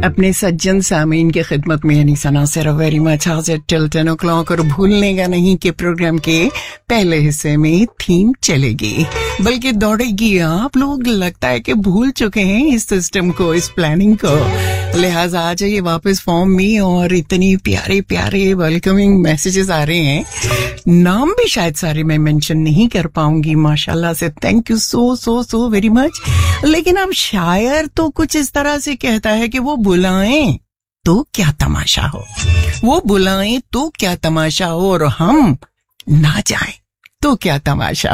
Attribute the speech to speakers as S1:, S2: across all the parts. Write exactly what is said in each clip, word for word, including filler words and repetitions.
S1: अपने सज्जन सामीन की खिदमत में अनीसा नासिर वेरी मच हाजिर टिल टेन ओ क्लॉक। और भूलने का नहीं कि प्रोग्राम के पहले हिस्से में थीम चलेगी, बल्कि दौड़ेगी। आप लोग लगता है कि भूल चुके हैं इस सिस्टम को, इस प्लानिंग को। लिहाजा आ जाइए वापस फॉर्म में। और इतनी प्यारे प्यारे वेलकमिंग मैसेजेस आ रहे हैं, नाम भी शायद सारे मैं मेंशन नहीं कर पाऊंगी माशाल्लाह से। Thank you so so so very much. लेकिन अब शायर तो कुछ इस तरह से कहता है कि वो बुलाएं तो क्या तमाशा हो, वो बुलाएं तो क्या तमाशा हो, और हम ना जाएं तो क्या तमाशा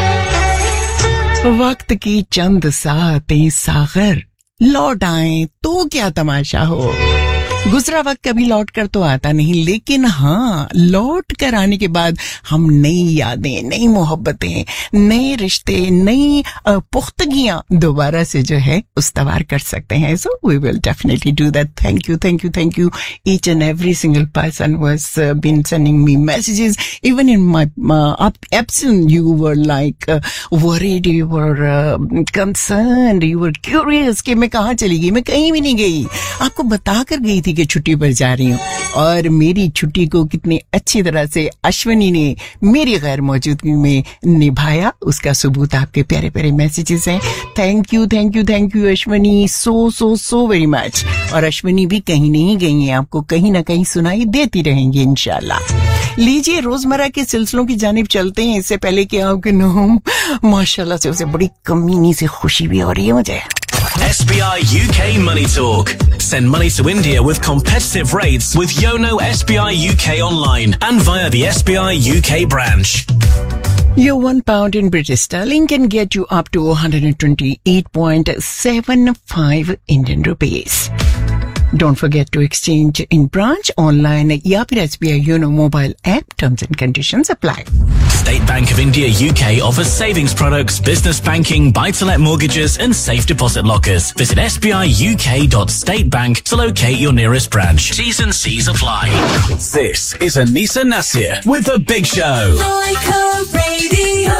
S1: हो। वक्त की चंद सातें सागर लौट आए तो क्या तमाशा हो। गुजरा वक्त कभी लौट कर तो आता नहीं, लेकिन हाँ, लौट कर आने के बाद हम नई यादें, नई मोहब्बतें, नए रिश्ते, नई पुख्तगियां दोबारा से जो है उस्तवार कर सकते हैं। So we will definitely do that. Thank you thank you thank you each and every single person who has been sending me messages even in my absence. You were like worried, you were concerned, you were curious कि मैं कहाँ चली गई। मैं कहीं भी नहीं गई, आपको बता कर गई थी कि छुट्टी पर जा रही हूँ। और मेरी छुट्टी को कितनी अच्छी तरह से अश्वनी ने मेरी गैर मौजूदगी में निभाया, उसका सबूत आपके प्यारे प्यारे मैसेजेस हैं। Thank you thank you thank you Ashwani, so so so very much. और अश्वनी भी कहीं नहीं गई हैं, आपको कहीं ना कहीं सुनाई देती रहेंगी इंशाल्लाह। लीजिए रोजमर्रा के सिलसिलों की जानिब चलते हैं। इससे पहले कि आपके नाम माशाल्लाह से उसे बड़ी कमीनी से खुशी भी हो रही है मुझे।
S2: S B I U K Money Talk. Send money to India with competitive rates with Yono S B I U K online and via the S B I U K branch.
S1: Your one pound in British sterling can get you up to one hundred twenty-eight point seven five Indian rupees. Don't forget to exchange in branch, online या फिर S B I Yono mobile app. Terms and conditions apply.
S2: State Bank of India U K offers savings products, business banking, buy-to-let mortgages and safe deposit lockers. Visit s b i u k dot state bank to locate your nearest branch. T's and C's apply. This is Anisa Nasir with The Big Show.
S3: Like a radio.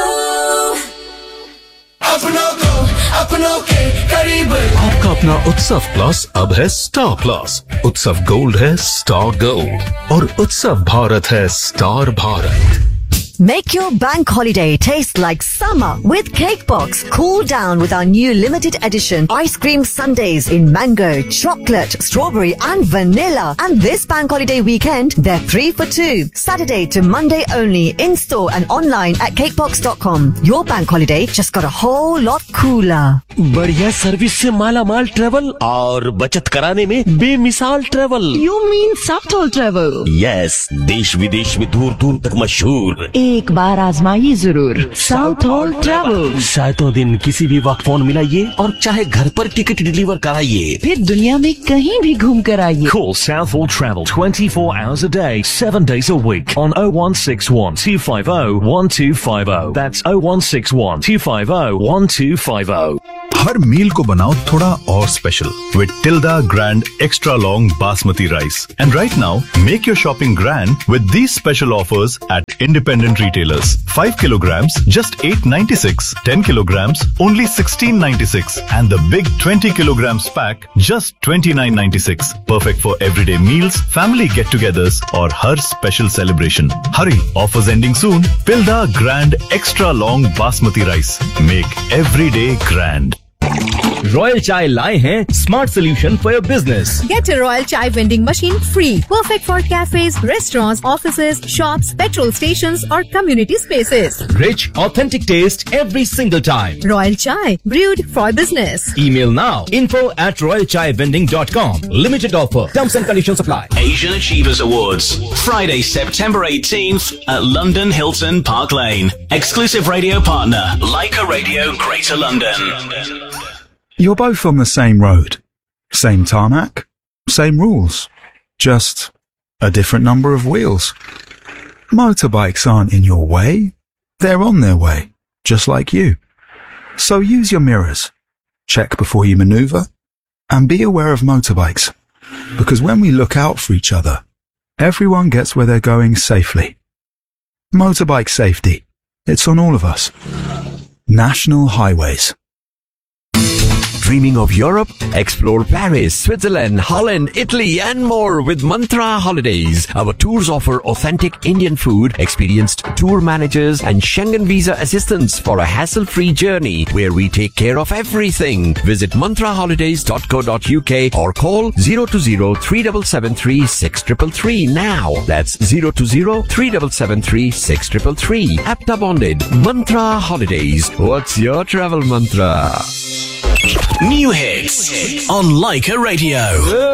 S3: अपनों को अपनों के करीब।
S4: आपका अपना उत्सव plus अब है स्टार प्लस। उत्सव गोल्ड है स्टार गोल्ड और उत्सव भारत है star Bharat.
S5: Make your bank holiday taste like summer with Cakebox. Cool down with our new limited edition ice cream sundaes in mango, chocolate, strawberry and vanilla. And this bank holiday weekend, they're three for two. Saturday to Monday only, in store and online at cakebox dot com. Your bank holiday just got a whole lot cooler.
S6: बढ़िया service से माला माल travel और बचत कराने में बेमिसाल travel.
S5: You mean South Hall Travel?
S6: Yes, देश विदेश में दूर दूर तक मशहूर।
S5: एक बार आजमाइए जरूर साउथ हॉल ट्रैवल।
S6: सातों दिन किसी भी वक्त फोन मिलाइए और चाहे घर पर टिकट डिलीवर कराइए,
S5: फिर दुनिया में कहीं भी घूम कर आइए।
S7: Call South Hall Travel twenty-four hours a day, seven days a week on oh one six one, two five oh, one two five oh. That's oh one six one, two five oh, one two five oh.
S8: हर मील को बनाओ थोड़ा और special with Tilda Grand Extra Long Basmati Rice. And right now, make your shopping grand with these special offers at independent retailers. five kilograms, just eight ninety-six. ten kilograms, only sixteen ninety-six. And the big twenty kilograms pack, just twenty-nine ninety-six. Perfect for everyday meals, family get-togethers, or har special celebration. Hurry, offers ending soon. Tilda Grand Extra Long Basmati Rice. Make every day grand.
S9: Royal Chai लाए हैं smart solution for your business.
S10: Get a Royal Chai vending machine free. Perfect for cafes, restaurants, offices, shops, petrol stations or community spaces.
S9: Rich, authentic taste every single time.
S10: Royal Chai, brewed for business.
S9: Email now info at royal chai vending dot com. Limited offer. Terms and conditions apply.
S2: Asian Achievers Awards, Friday, September eighteenth at London Hilton Park Lane. Exclusive radio partner, Leica Radio Greater London.
S11: You're both on the same road, same tarmac, same rules, just a different number of wheels. Motorbikes aren't in your way, they're on their way, just like you. So use your mirrors, check before you maneuver, and be aware of motorbikes, because when we look out for each other, everyone gets where they're going safely. Motorbike safety, it's on all of us. National Highways.
S12: Dreaming of Europe? Explore Paris, Switzerland, Holland, Italy and more with Mantra Holidays. Our tours offer authentic Indian food, experienced tour managers and Schengen visa assistance for a hassle-free journey where we take care of everything. Visit mantra holidays dot co dot uk or call zero two zero, three seven seven three, six three three now. That's zero two zero, three seven seven three, six three three. APTA bonded. Mantra Holidays. What's your travel mantra?
S2: New hits on Leica Radio.